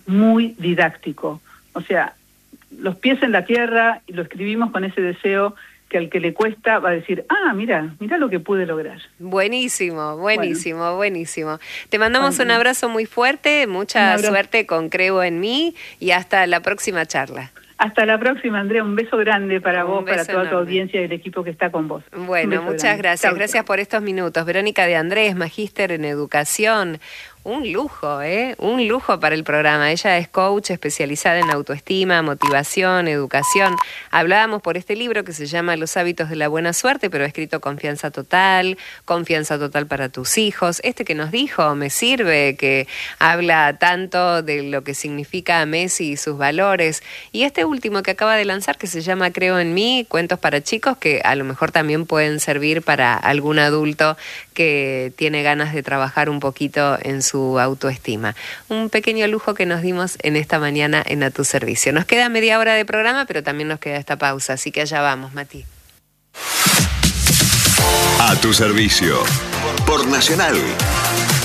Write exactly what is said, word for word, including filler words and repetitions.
muy didáctico. O sea, los pies en la tierra, y lo escribimos con ese deseo que al que le cuesta va a decir, ah, mira, mira lo que pude lograr. Buenísimo, buenísimo, bueno. buenísimo. Te mandamos bueno. un abrazo muy fuerte, mucha suerte con Creo en Mí y hasta la próxima charla. Hasta la próxima, Andrea. Un beso grande para un vos, para toda enorme. tu audiencia y el equipo que está con vos. Bueno, muchas grande. gracias. Chau, gracias chau. por estos minutos. Verónica de Andrés, magíster en educación. Un lujo, ¿eh? Un lujo para el programa. Ella es coach especializada en autoestima, motivación, educación. Hablábamos por este libro que se llama Los hábitos de la buena suerte, pero ha escrito Confianza Total, Confianza Total para tus hijos. Este que nos dijo, Me Sirve, que habla tanto de lo que significa Messi y sus valores. Y este último que acaba de lanzar, que se llama Creo en Mí, cuentos para chicos, que a lo mejor también pueden servir para algún adulto que tiene ganas de trabajar un poquito en su autoestima. Un pequeño lujo que nos dimos en esta mañana en A Tu Servicio. Nos queda media hora de programa, pero también nos queda esta pausa, así que allá vamos, Mati. A Tu Servicio, por Nacional.